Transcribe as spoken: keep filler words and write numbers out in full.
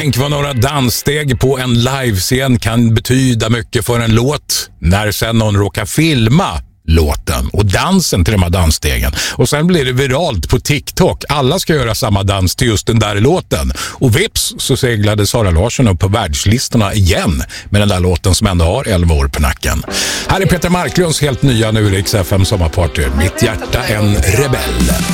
Tänk vad några danssteg på en livescen kan betyda mycket för en låt när sen någon råkar filma låten och dansen till de här dansstegen. Och sen blir det viralt på TikTok. Alla ska göra samma dans till just den där låten. Och vips så seglade Sara Larsson upp på världslistorna igen med den där låten som ändå har elva år på nacken. Här är Peter Marklunds helt nya nu Rix F M sommarparty. Mitt hjärta en rebell.